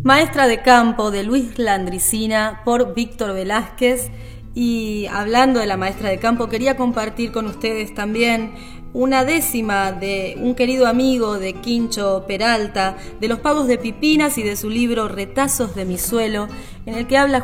Maestra de campo de Luis Landricina por Víctor Velázquez. Y hablando de la maestra de campo, quería compartir con ustedes también una décima de un querido amigo de Quincho Peralta, de los pagos de Pipinas y de su libro Retazos de mi suelo, en el que habla